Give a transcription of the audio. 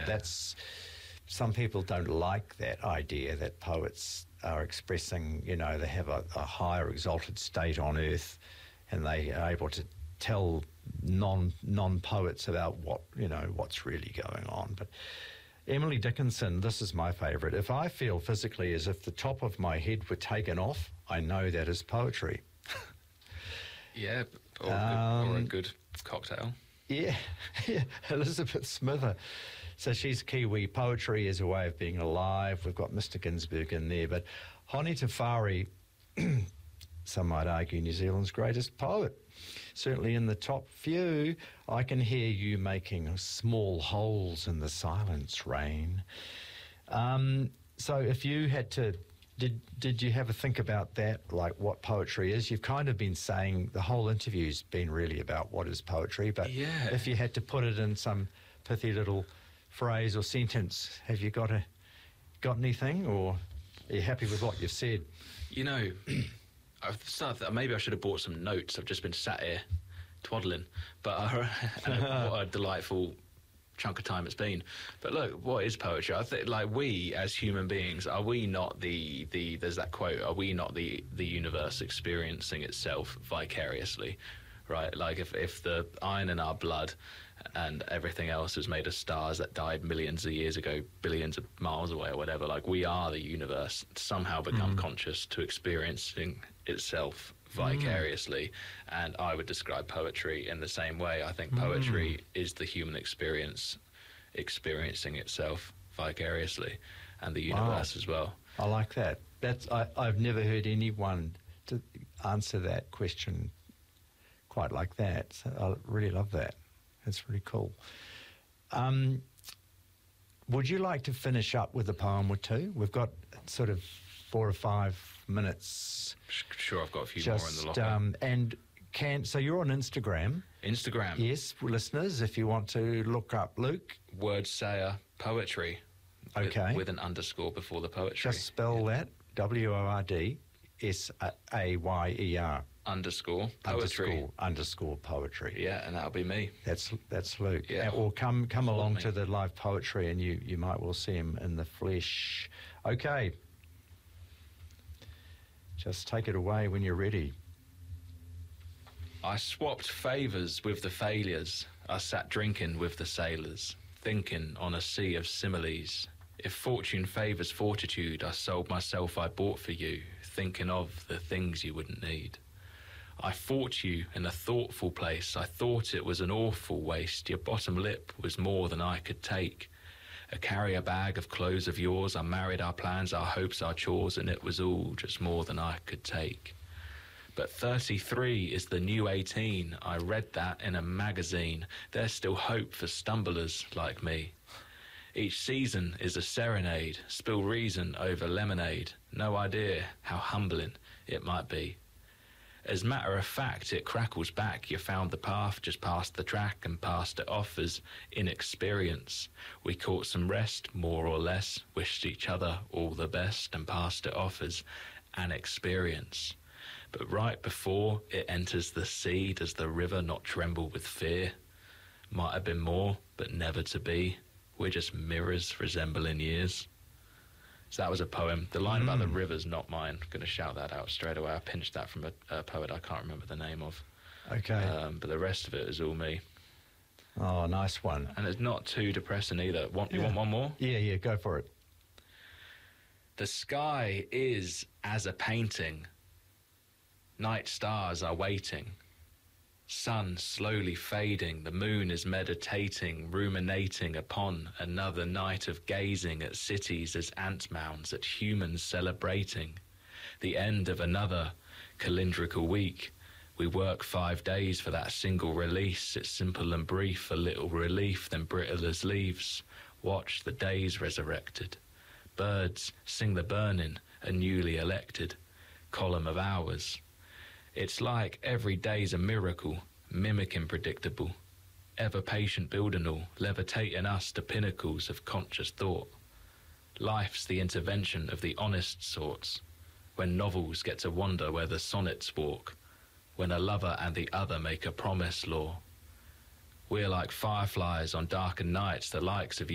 that's some people don't like that idea that poets are expressing, they have a higher exalted state on earth, and they are able to tell non-poets about what's really going on. But Emily Dickinson, this is my favourite. If I feel physically as if the top of my head were taken off, I know that is poetry. Yeah, or a good cocktail. Yeah, Elizabeth Smither. So she's Kiwi. Poetry is a way of being alive. We've got Mr. Ginsberg in there. But Honi Tawhari, some might argue New Zealand's greatest poet. Certainly in the top few. I can hear you making small holes in the silence, rain. So if you had to... Did you have a think about that, like what poetry is? You've kind of been saying the whole interview's been really about what is poetry, but if you had to put it in some pithy little phrase or sentence, have you got anything, or are you happy with what you've said? I've started, maybe I should have bought some notes. I've just been sat here twaddling, but what a delightful chunk of time it's been. But look, what is poetry? I think, like, we as human beings, are we not the there's that quote, are we not the universe experiencing itself vicariously, right? Like if the iron in our blood and everything else is made of stars that died millions of years ago, billions of miles away or whatever, like, we are the universe somehow become conscious to experiencing itself vicariously. And I would describe poetry in the same way. I think poetry is the human experience experiencing itself vicariously, and the universe as well. I like that. I've never heard anyone to answer that question quite like that. So I really love that. That's really cool. Would you like to finish up with a poem or two? We've got sort of 4 or 5 minutes. Sure, I've got a few more in the locker. So you're on Instagram. Instagram. Yes, listeners, if you want to look up Luke. Wordsayer Poetry. Okay. With an underscore before the poetry. Just spell that. WORDSAYER. Underscore poetry. Underscore poetry. Yeah, and that'll be me. That's Luke. Yeah. Or come along to the live poetry, and you might well see him in the flesh. Okay. Just take it away when you're ready. I swapped favours with the failures. I sat drinking with the sailors, thinking on a sea of similes. If fortune favours fortitude, I sold myself, I bought for you, thinking of the things you wouldn't need. I fought you in a thoughtful place. I thought it was an awful waste. Your bottom lip was more than I could take. A carrier bag of clothes of yours. I married our plans, our hopes, our chores, and it was all just more than I could take. But 33 is the new 18. I read that in a magazine. There's still hope for stumblers like me. Each season is a serenade. Spill reason over lemonade. No idea how humbling it might be. As matter of fact, it crackles back. You found the path just past the track and passed it off as inexperience. We caught some rest, more or less, wished each other all the best and passed it off as an experience. But right before it enters the sea, does the river not tremble with fear? Might have been more, but never to be. We're just mirrors resembling years. So that was a poem. The line about the river's not mine. I'm going to shout that out straight away. I pinched that from a poet I can't remember the name of. Okay. But the rest of it is all me. Oh, nice one. And it's not too depressing either. You want one more? Yeah, go for it. The sky is as a painting. Night stars are waiting. Sun slowly fading, the moon is meditating, ruminating upon another night of gazing at cities as ant mounds, at humans celebrating the end of another calendrical week. We work 5 days for that single release. It's simple and brief, a little relief, then brittle as leaves. Watch the days resurrected. Birds sing the burning, a newly elected column of hours. It's like every day's a miracle, mimicking predictable, ever patient building all, levitating us to pinnacles of conscious thought. Life's the intervention of the honest sorts, when novels get to wander where the sonnets walk, when a lover and the other make a promise law. We're like fireflies on darkened nights, the likes of